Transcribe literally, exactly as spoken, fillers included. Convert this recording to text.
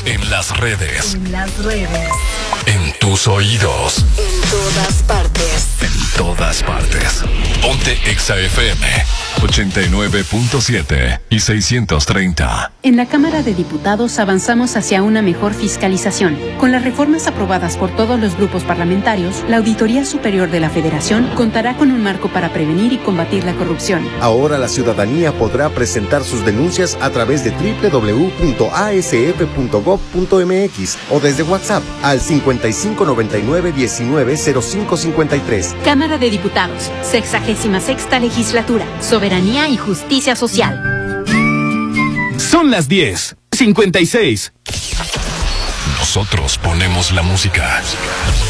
En las redes. En las redes. En tus oídos. En todas partes. En todas partes. Ponte Exa F M ochenta y nueve punto siete y seiscientos treinta. En la Cámara de Diputados avanzamos hacia una mejor fiscalización. Con las reformas aprobadas por todos los grupos parlamentarios, la Auditoría Superior de la Federación contará con un marco para prevenir y combatir la corrupción. Ahora la ciudadanía podrá presentar sus denuncias a través de doble u doble u doble u punto a s f punto gob punto m x o desde WhatsApp al cincuenta y cinco noventa y nueve diecinueve cero cinco cincuenta y tres. Cámara de Diputados, sexagésima sexta legislatura, soberanía y justicia social. Son las diez cincuenta y seis. Nosotros ponemos la música.